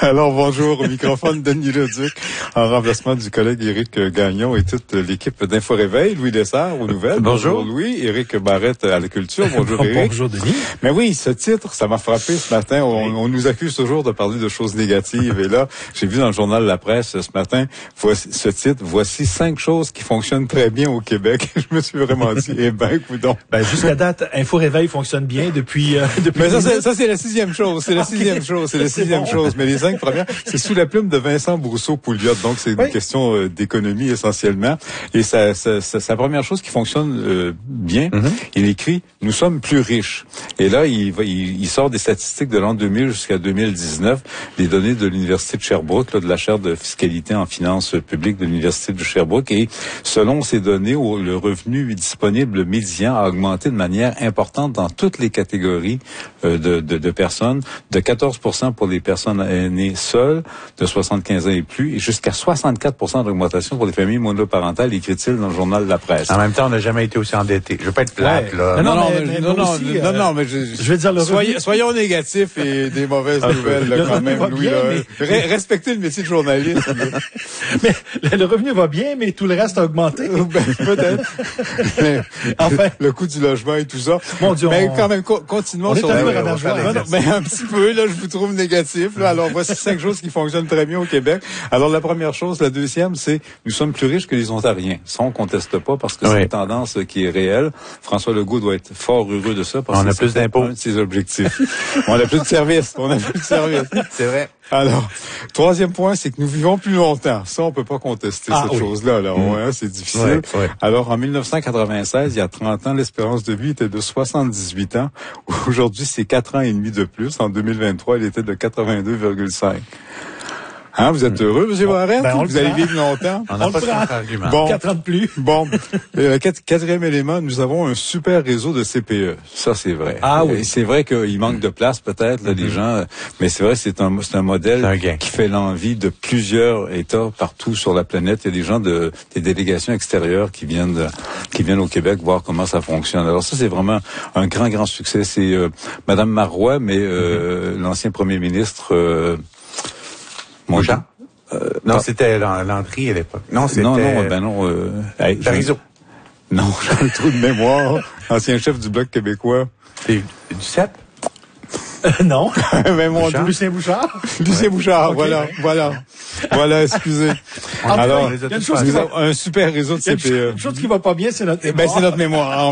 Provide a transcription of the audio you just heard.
Alors, bonjour, au microphone Denis Leduc, en remplacement du collègue Éric Gagnon et toute l'équipe d'Info Réveil, Louis Dessert aux nouvelles. Bonjour Louis, Éric Barrette à la culture. Bonjour Éric. Bonjour Denis. Mais oui, ce titre, ça m'a frappé ce matin. On nous accuse toujours de parler de choses négatives. Et là, j'ai vu dans le journal La Presse ce matin, voici ce titre, voici 5 choses qui fonctionnent très bien au Québec. Je me suis vraiment dit, eh ben, coudonc. Jusqu'à date, Info Réveil fonctionne bien depuis. Mais ça, c'est la 6e chose. C'est la 6e chose. C'est la 6e chose. Mais les 5 premières, c'est sous la plume de Vincent Brousseau-Pouliot. Donc, c'est une question d'économie essentiellement. Et sa première chose qui fonctionne bien, il écrit « Nous sommes plus riches ». Et là, il sort des statistiques de l'an 2000 jusqu'à 2019, des données de l'Université de Sherbrooke, là, de la chaire de fiscalité en finances publiques de l'Université de Sherbrooke. Et selon ces données, le revenu disponible médian a augmenté de manière importante dans toutes les catégories de personnes, de 14% pour les personnes nées seules, de 75 ans et plus, et jusqu'à 64% d'augmentation pour les familles monoparentales, écrit-il dans le journal La Presse. En même temps, on n'a jamais été aussi endetté. Je veux pas être plate, là. Non, mais je veux dire, soyons négatifs et des mauvaises nouvelles, là, quand même, Louis. Respectez le métier de journaliste. Mais le revenu va bien, mais tout le reste a augmenté. Peut-être. Enfin. Le coût du logement et tout ça. Mon Dieu, mais quand même, continuons sur mais un petit peu, là, je vous trouve négatif, là. Alors, voici 5 choses qui fonctionnent très bien au Québec. Alors, la première chose, la deuxième, c'est nous sommes plus riches que les Ontariens. Ça, on conteste pas parce que c'est une tendance qui est réelle. François Legault doit être fort heureux de ça parce on a plus d'impôts. Un de ses objectifs. On a plus de services. C'est vrai. Alors, troisième point, c'est que nous vivons plus longtemps. Ça, on peut pas contester cette chose-là. Là, c'est difficile. Alors, en 1996, il y a 30 ans, l'espérance de vie était de 78 ans. Aujourd'hui, c'est 4 ans et demi de plus. En 2023, elle était de 82,5. Hein, vous êtes heureux, M. Barrette? Vous allez vivre longtemps? On n'a pas d'argument. Bon, 4 ans de plus. Bon. Quatrième élément, nous avons un super réseau de CPE. Ça, c'est vrai. Ah oui. C'est vrai qu'il manque de place, peut-être, là, des gens, mais c'est vrai, c'est un modèle qui fait l'envie de plusieurs États partout sur la planète. Il y a des gens des délégations extérieures qui viennent au Québec voir comment ça fonctionne. Alors ça, c'est vraiment un grand succès. C'est, Madame Marois, mais, l'ancien premier ministre, Bouchard? Non, c'était Landry à l'époque. Non, c'était... Parizeau. Non, j'ai un trou de mémoire. Ancien chef du Bloc québécois. Du CEP? Non. Mais mon Dieu. Lucien Bouchard? Lucien Bouchard, voilà, excusez. Alors, un super réseau de CPE. Une chose qui va pas bien, c'est notre mémoire. C'est notre mémoire.